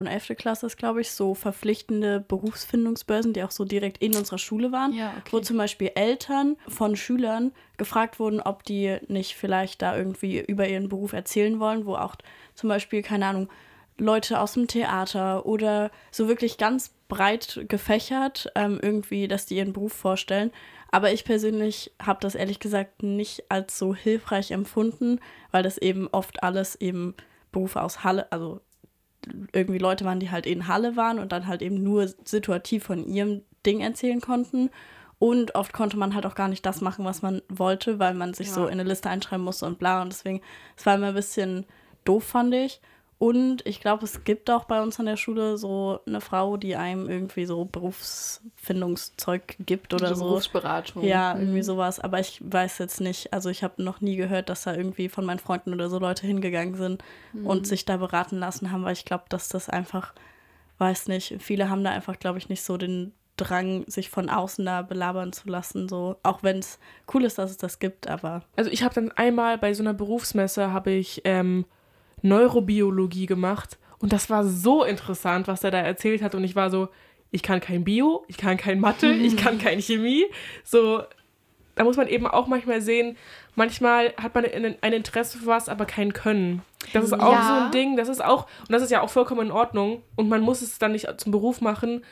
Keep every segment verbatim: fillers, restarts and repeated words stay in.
Und elfte Klasse ist, glaube ich, so verpflichtende Berufsfindungsbörsen, die auch so direkt in unserer Schule waren, ja, okay. wo zum Beispiel Eltern von Schülern gefragt wurden, ob die nicht vielleicht da irgendwie über ihren Beruf erzählen wollen, wo auch zum Beispiel, keine Ahnung, Leute aus dem Theater oder so wirklich ganz breit gefächert ähm, irgendwie, dass die ihren Beruf vorstellen. Aber ich persönlich habe das ehrlich gesagt nicht als so hilfreich empfunden, weil das eben oft alles eben Berufe aus Halle, also irgendwie Leute waren, die halt in Halle waren und dann halt eben nur situativ von ihrem Ding erzählen konnten. Und oft konnte man halt auch gar nicht das machen, was man wollte, weil man sich ja. so in eine Liste einschreiben musste und bla. Und deswegen, es war immer ein bisschen doof, fand ich. Und ich glaube, es gibt auch bei uns an der Schule so eine Frau, die einem irgendwie so Berufsfindungszeug gibt oder so. Berufsberatung. Ja, irgendwie mhm. sowas. Aber ich weiß jetzt nicht, also ich habe noch nie gehört, dass da irgendwie von meinen Freunden oder so Leute hingegangen sind mhm. und sich da beraten lassen haben, weil ich glaube, dass das einfach, weiß nicht, viele haben da einfach, glaube ich, nicht so den Drang, sich von außen da belabern zu lassen, so, auch wenn es cool ist, dass es das gibt, aber... Also ich habe dann einmal bei so einer Berufsmesse, habe ich... Ähm, Neurobiologie gemacht und das war so interessant, was er da erzählt hat und ich war so, ich kann kein Bio, ich kann kein Mathe, ich kann kein Chemie, so, da muss man eben auch manchmal sehen, manchmal hat man ein Interesse für was, aber kein Können. Das ist auch ja. so ein Ding, das ist auch, und das ist ja auch vollkommen in Ordnung und man muss es dann nicht zum Beruf machen.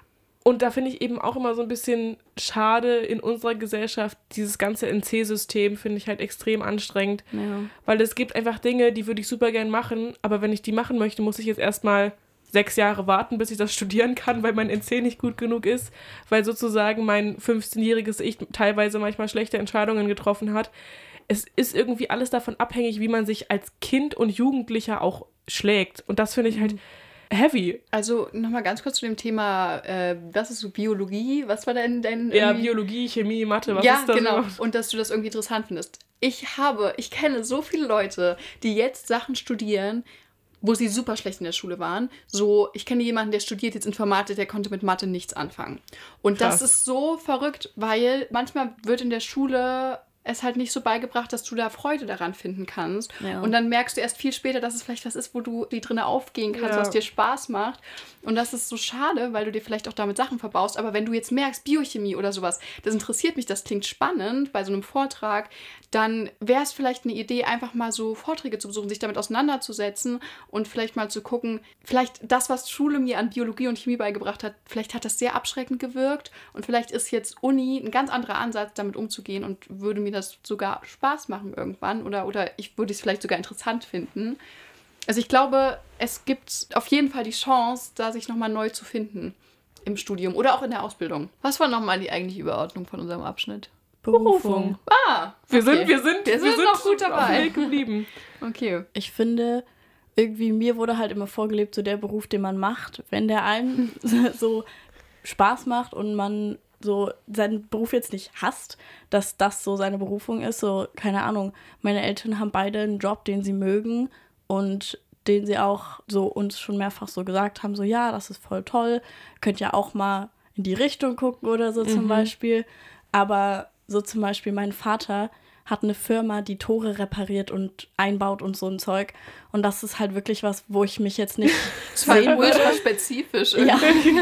Und da finde ich eben auch immer so ein bisschen schade in unserer Gesellschaft, dieses ganze N C-System finde ich halt extrem anstrengend, ja. weil es gibt einfach Dinge, die würde ich super gern machen, aber wenn ich die machen möchte, muss ich jetzt erstmal sechs Jahre warten, bis ich das studieren kann, weil mein N C nicht gut genug ist, weil sozusagen mein fünfzehnjähriges Ich teilweise manchmal schlechte Entscheidungen getroffen hat. Es ist irgendwie alles davon abhängig, wie man sich als Kind und Jugendlicher auch schlägt und das finde ich halt heavy. Also nochmal ganz kurz zu dem Thema, äh, was ist so Biologie? Was war dein... dein ja, Biologie, Chemie, Mathe, was ja, ist das? Ja, genau. Überhaupt? Und dass du das irgendwie interessant findest. Ich habe, ich kenne so viele Leute, die jetzt Sachen studieren, wo sie super schlecht in der Schule waren. So, ich kenne jemanden, der studiert jetzt Informatik, der konnte mit Mathe nichts anfangen. Und Krass. Das ist so verrückt, weil manchmal wird in der Schule... es halt nicht so beigebracht, dass du da Freude daran finden kannst. Ja. Und dann merkst du erst viel später, dass es vielleicht was ist, wo du die drinne aufgehen kannst, ja. was dir Spaß macht. Und das ist so schade, weil du dir vielleicht auch damit Sachen verbaust. Aber wenn du jetzt merkst, Biochemie oder sowas, das interessiert mich, das klingt spannend bei so einem Vortrag, dann wäre es vielleicht eine Idee, einfach mal so Vorträge zu besuchen, sich damit auseinanderzusetzen und vielleicht mal zu gucken, vielleicht das, was Schule mir an Biologie und Chemie beigebracht hat, vielleicht hat das sehr abschreckend gewirkt und vielleicht ist jetzt Uni ein ganz anderer Ansatz, damit umzugehen und würde mir das sogar Spaß machen irgendwann oder, oder ich würde es vielleicht sogar interessant finden. Also ich glaube, es gibt auf jeden Fall die Chance, da sich nochmal neu zu finden im Studium oder auch in der Ausbildung. Was war nochmal die eigentliche Überordnung von unserem Abschnitt? Berufung. Ah, okay. wir sind, wir sind, wir sind, wir sind noch gut dabei. Auf dem Weg geblieben. Okay. Ich finde, irgendwie mir wurde halt immer vorgelebt, so der Beruf, den man macht, wenn der einem so Spaß macht und man so seinen Beruf jetzt nicht hasst, dass das so seine Berufung ist, so, keine Ahnung, meine Eltern haben beide einen Job, den sie mögen und den sie auch so uns schon mehrfach so gesagt haben, so, ja, das ist voll toll, könnt ja auch mal in die Richtung gucken oder so zum mhm. Beispiel, aber so zum Beispiel mein Vater hat eine Firma, die Tore repariert und einbaut und so ein Zeug. Und das ist halt wirklich was, wo ich mich jetzt nicht das war sehen ultra spezifisch. Ja.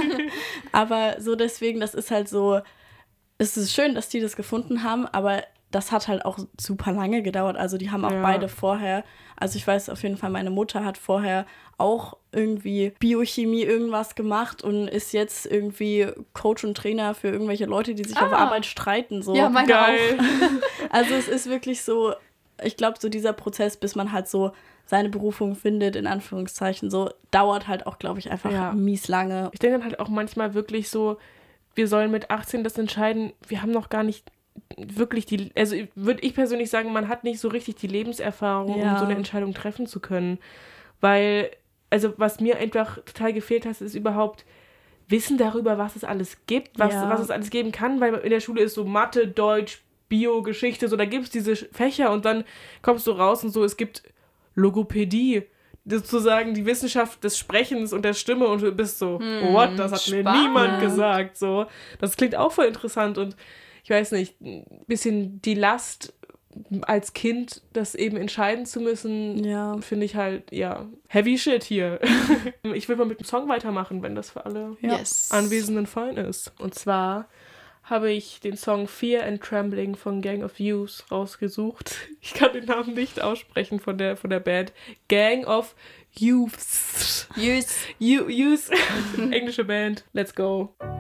Aber so deswegen, das ist halt so, es ist schön, dass die das gefunden haben, aber das hat halt auch super lange gedauert. Also die haben auch ja. beide vorher, also ich weiß auf jeden Fall, meine Mutter hat vorher auch irgendwie Biochemie irgendwas gemacht und ist jetzt irgendwie Coach und Trainer für irgendwelche Leute, die sich ah. auf Arbeit streiten. So. Ja, meine Geil. auch. Also es ist wirklich so, ich glaube, so dieser Prozess, bis man halt so seine Berufung findet, in Anführungszeichen, so, dauert halt auch, glaube ich, einfach ja. mies lange. Ich denke dann halt auch manchmal wirklich so, wir sollen mit achtzehn das entscheiden, wir haben noch gar nicht wirklich die, also würde ich persönlich sagen, man hat nicht so richtig die Lebenserfahrung, ja. um so eine Entscheidung treffen zu können. Weil, also was mir einfach total gefehlt hat, ist überhaupt Wissen darüber, was es alles gibt, was, ja. was es alles geben kann, weil in der Schule ist so Mathe, Deutsch, Bio, Geschichte, so da gibt es diese Fächer und dann kommst du raus und so, es gibt Logopädie, sozusagen die Wissenschaft des Sprechens und der Stimme und du bist so, hm, what, das hat spannend. Mir niemand gesagt, so. Das klingt auch voll interessant und ich weiß nicht, ein bisschen die Last als Kind das eben entscheiden zu müssen, Ja. finde ich halt, ja, heavy shit hier. Ich will mal mit dem Song weitermachen, wenn das für alle Ja. Yes. Anwesenden fein ist. Und zwar habe ich den Song Fear and Trembling von Gang of Youths rausgesucht. Ich kann den Namen nicht aussprechen von der, von der Band. Gang of Youths. Youth. You, Youths. Englische Band. Let's go.